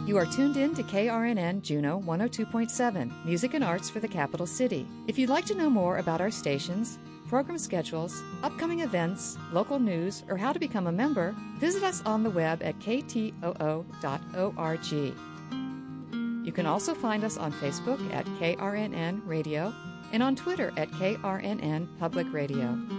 You are tuned in to KRNN Juneau 102.7, Music and Arts for the Capital City. If you'd like to know more about our stations, program schedules, upcoming events, local news, or how to become a member, visit us on the web at ktoo.org. You can also find us on Facebook at KRNN Radio and on Twitter at KRNN Public Radio.